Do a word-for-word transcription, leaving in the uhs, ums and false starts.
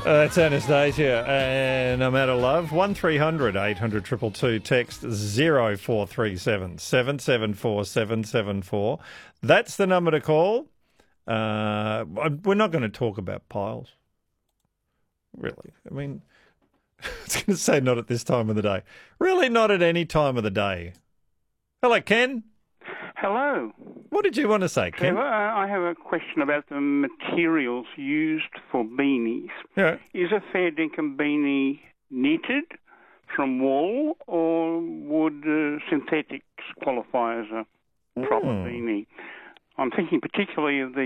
Uh, it's Anastasia and I'm out of love. one three hundred eight hundred two two two, text zero four three seven seven seven four seven seven four. That's the number to call. Uh, we're not going to talk about piles. Really. I mean, I was going to say not at this time of the day. Really not at any time of the day. Hello, Ken. Hello. What did you want to say, Ken? Trevor, uh, I have a question about the materials used for beanies. Yeah. Is a fair dinkum beanie knitted from wool, or would uh, synthetics qualify as a proper Mm. beanie? I'm thinking particularly of the